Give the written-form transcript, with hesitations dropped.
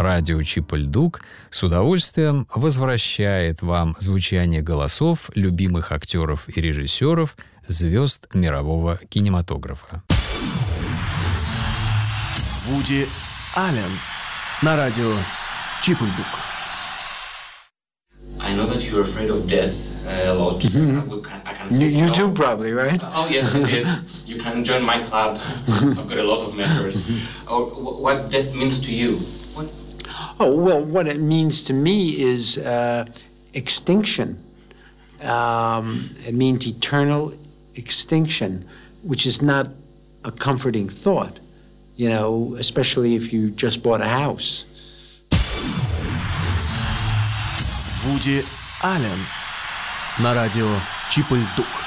Радио Чип и Льдук с удовольствием возвращает вам звучание голосов любимых актеров и режиссеров, звезд мирового кинематографа. Вуди Аллен на радио Чип и Льдук. I know that you're afraid of death a lot. I can say You do probably, right? Oh yes, I did. You can join my club. I've got a lot of members. What death means to you? What? Oh, well, what it means to me is extinction. It means eternal extinction, which is not a comforting thought, you know, especially if you just bought a house. Вуди Аллен на радио Чип и Льдук.